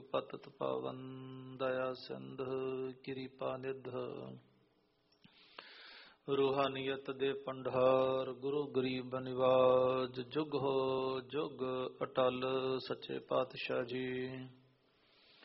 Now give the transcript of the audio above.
ਪਤਿਤ ਪਾਵਨ ਦਇਆ ਸਿੰਧ ਕਿਰਪਾ ਨਿਧ ਰੂਹਾਨੀਅਤ ਦੇ ਪੰਡਾਰ ਗੁਰੂ ਗਰੀਬ ਨਿਵਾਜ ਜੁਗ ਹੋ ਜੁਗ ਅਟਲ ਸੱਚੇ ਪਾਤਸ਼ਾਹ ਜੀ।